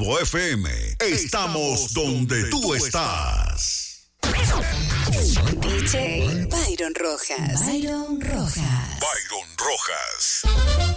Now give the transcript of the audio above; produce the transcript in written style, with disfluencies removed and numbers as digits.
Polvo FM. Estamos donde tú estás. DJ Byron Rojas. Byron Rojas.